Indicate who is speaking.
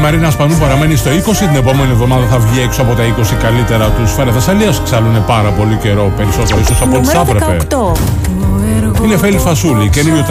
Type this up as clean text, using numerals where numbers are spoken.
Speaker 1: Μαρίνα Σπανού παραμένει στο 20. Την επόμενη εβδομάδα θα βγει έξω από τα 20 καλύτερα του Σφαίρα Θεσσαλίας. Ξάλλουνε πάρα πολύ καιρό, περισσότερο ίσως από ό,τι θα έπρεπε. Είναι Φέλη Φασούλη, καινούριο